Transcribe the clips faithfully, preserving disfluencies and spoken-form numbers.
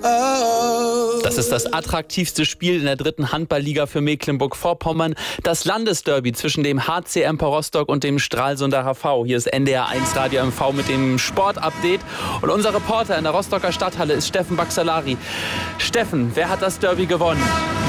Das ist das attraktivste Spiel in der dritten Handballliga für Mecklenburg-Vorpommern. Das Landesderby zwischen dem H C Empor Rostock und dem Stralsunder H V. Hier ist N D R eins Radio M V mit dem Sportupdate. Und unser Reporter in der Rostocker Stadthalle ist Steffen Baxalari. Steffen, wer hat das Derby gewonnen?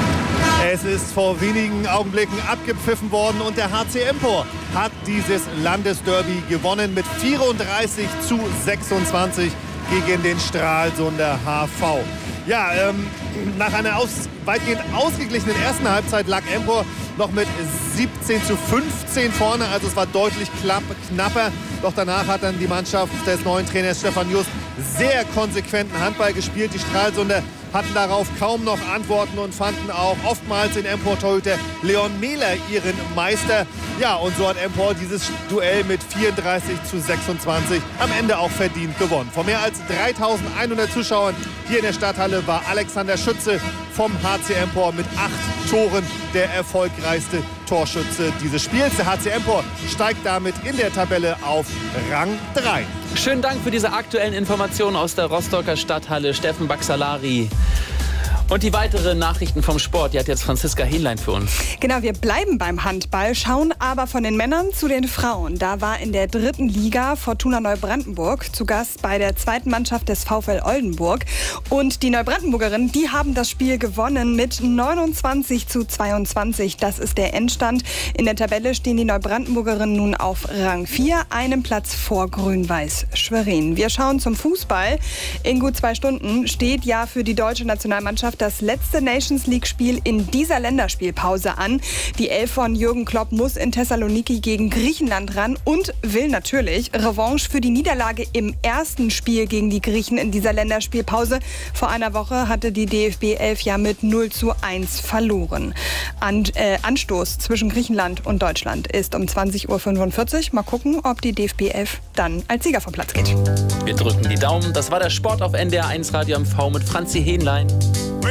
Es ist vor wenigen Augenblicken abgepfiffen worden und der H C Empor hat dieses Landesderby gewonnen mit vierunddreißig zu sechsundzwanzig gegen den Stralsunder H V. Ja, ähm, nach einer aus, weitgehend ausgeglichenen ersten Halbzeit lag Empor noch mit siebzehn zu fünfzehn vorne, also es war deutlich klapp, knapper. Doch danach hat dann die Mannschaft des neuen Trainers Stefan Just sehr konsequenten Handball gespielt. Die Stralsunder hatten darauf kaum noch Antworten und fanden auch oftmals in Empor-Torhüter Leon Mehler ihren Meister. Ja, und so hat Empor dieses Duell mit vierunddreißig zu sechsundzwanzig am Ende auch verdient gewonnen. Vor mehr als dreitausendeinhundert Zuschauern hier in der Stadthalle war Alexander Schütze vom H C Empor mit acht Toren der erfolgreichste Torschütze dieses Spiels. Der H C Empor steigt damit in der Tabelle auf Rang drei. Schönen Dank für diese aktuellen Informationen aus der Rostocker Stadthalle, Steffen Baxalari. Und die weiteren Nachrichten vom Sport, die hat jetzt Franziska Hähnlein für uns. Genau, wir bleiben beim Handball, schauen aber von den Männern zu den Frauen. Da war in der dritten Liga Fortuna Neubrandenburg zu Gast bei der zweiten Mannschaft des VfL Oldenburg. Und die Neubrandenburgerinnen, die haben das Spiel gewonnen mit neunundzwanzig zu zweiundzwanzig. Das ist der Endstand. In der Tabelle stehen die Neubrandenburgerinnen nun auf Rang vier, einen Platz vor Grün-Weiß Schwerin. Wir schauen zum Fußball. In gut zwei Stunden steht ja für die deutsche Nationalmannschaft das letzte Nations-League-Spiel in dieser Länderspielpause an. Die Elf von Jürgen Klopp muss in Thessaloniki gegen Griechenland ran und will natürlich Revanche für die Niederlage im ersten Spiel gegen die Griechen in dieser Länderspielpause. Vor einer Woche hatte die D F B elf ja mit null zu eins verloren. An, äh, Anstoß zwischen Griechenland und Deutschland ist um zwanzig Uhr fünfundvierzig. Mal gucken, ob die D F B elf dann als Sieger vom Platz geht. Wir drücken die Daumen. Das war der Sport auf N D R eins Radio M V mit Franzi Hähnlein.